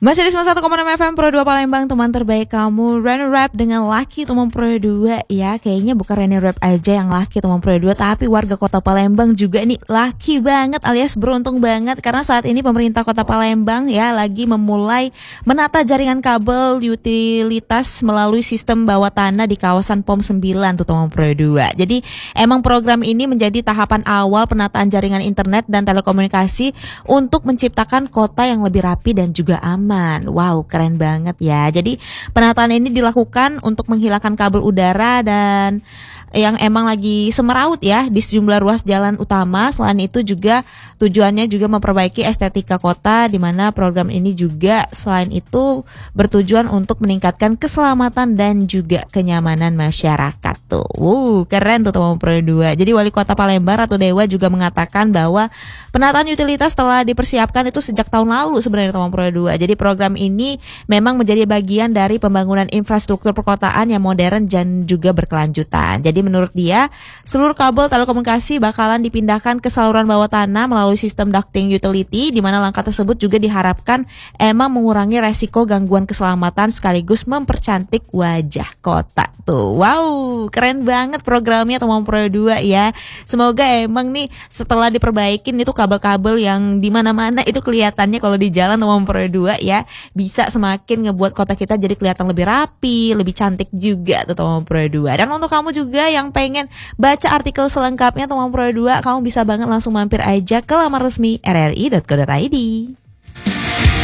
Masih di 91,6 FM Pro 2 Palembang, teman terbaik kamu. Rene Rap dengan Laki teman Pro 2 ya. Kayaknya bukan Rene Rap aja yang laki teman Pro 2, tapi warga kota Palembang juga nih laki banget alias beruntung banget. Karena saat ini pemerintah kota Palembang ya lagi memulai menata jaringan kabel utilitas melalui sistem bawah tanah di kawasan POM 9 tuh teman Pro 2. Jadi emang program ini menjadi tahapan awal penataan jaringan internet dan telekomunikasi untuk menciptakan kota yang lebih rapi dan juga aman. Wow, keren banget ya. Jadi penataan ini dilakukan untuk menghilangkan kabel udara dan yang emang lagi semeraut ya di sejumlah ruas jalan utama. Selain itu juga tujuannya juga memperbaiki estetika kota, di mana program ini juga selain itu bertujuan untuk meningkatkan keselamatan dan juga kenyamanan masyarakat tuh. Keren tuh teman Pro 2. Jadi Wali Kota Palembang Ratu Dewa juga mengatakan bahwa penataan utilitas telah dipersiapkan itu sejak tahun lalu sebenarnya teman Pro 2. Jadi program ini memang menjadi bagian dari pembangunan infrastruktur perkotaan yang modern dan juga berkelanjutan. Jadi menurut dia, seluruh kabel telekomunikasi bakalan dipindahkan ke saluran bawah tanah melalui sistem ducting utility, di mana langkah tersebut juga diharapkan emang mengurangi resiko gangguan keselamatan sekaligus mempercantik wajah kota tuh. Wow, keren banget programnya teman Pro 2 ya. Semoga emang nih setelah diperbaikin itu kabel-kabel yang di mana-mana itu kelihatannya kalau di jalan teman Pro 2 ya, bisa semakin ngebuat kota kita jadi kelihatan lebih rapi, lebih cantik juga tuh teman Pro 2. Dan untuk kamu juga yang pengen baca artikel selengkapnya teman Pro 2, kamu bisa banget langsung mampir aja ke laman resmi rri.co.id.